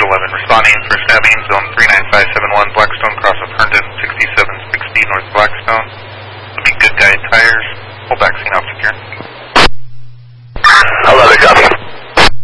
11, responding for stabbing, zone 39571, Blackstone, cross of Herndon, 6760 North Blackstone. It'll be Good Guy Tires, full back scene off secure.